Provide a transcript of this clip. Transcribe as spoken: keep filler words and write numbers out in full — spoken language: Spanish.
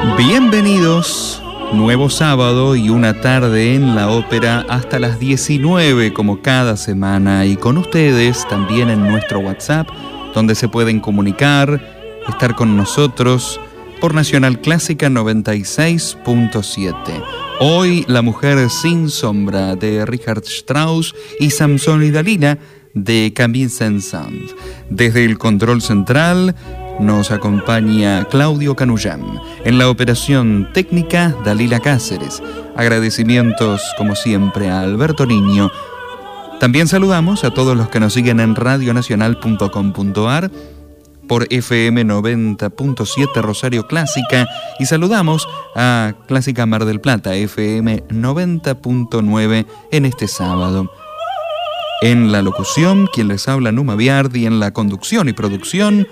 Bienvenidos, nuevo sábado y una tarde en la ópera hasta las diecinueve como cada semana, y con ustedes también en nuestro WhatsApp, donde se pueden comunicar, estar con nosotros por Nacional Clásica noventa y seis punto siete. Hoy La mujer sin sombra de Richard Strauss y Samson y Dalila de Camille Saint-Saëns. Desde el control central nos acompaña Claudio Canullán. En la operación técnica, Dalila Cáceres. Agradecimientos, como siempre, a Alberto Niño. También saludamos a todos los que nos siguen en radio nacional punto com punto a r, por F M noventa punto siete Rosario Clásica, y saludamos a Clásica Mar del Plata, F M noventa punto nueve en este sábado. En la locución, quien les habla, Numa Biardi, en la conducción y producción,